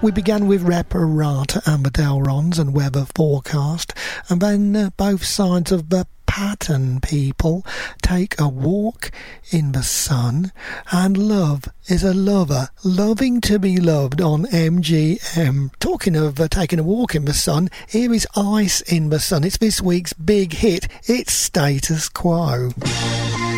We began with rapper Rata and Delrons and weather forecast, and then both sides of the pattern people take a walk in the sun, and love is a lover loving to be loved on MGM. Talking of taking a walk in the sun, here is Ice in the Sun. It's this week's big hit. It's Status Quo.